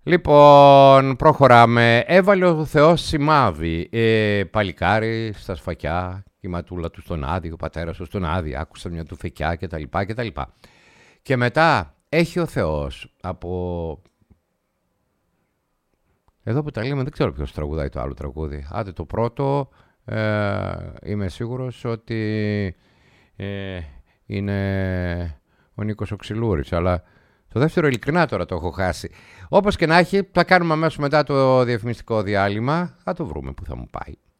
Λοιπόν, προχωράμε. Έβαλε ο Θεός σημάδι. Παλικάρι στα σφακιά, η ματούλα του στον Άδη, ο πατέρας του στον Άδη, άκουσα μια του φεκιά κτλ. Και μετά έχει ο Θεός από... Εδώ που τα λέμε δεν ξέρω ποιος τραγουδάει το άλλο τραγούδι. Άντε το πρώτο, είμαι σίγουρος ότι είναι ο Νίκος ο Ξυλούρης, αλλά το δεύτερο ειλικρινά τώρα το έχω χάσει. Όπως και να έχει, θα κάνουμε αμέσως μετά το διαφημιστικό διάλειμμα, θα το βρούμε που θα μου πάει.